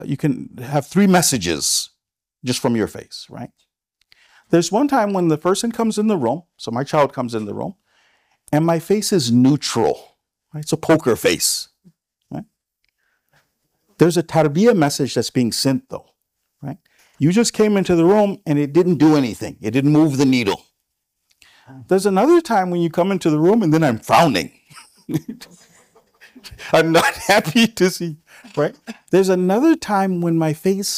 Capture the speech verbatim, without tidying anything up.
you can have three messages just from your face, right? There's one time when the person comes in the room, so my child comes in the room, and my face is neutral, right? It's a poker face, right? There's a tarbiyah message that's being sent though, right? You just came into the room and it didn't do anything. It didn't move the needle. There's another time when you come into the room and then I'm frowning. I'm not happy to see, right? There's another time when my face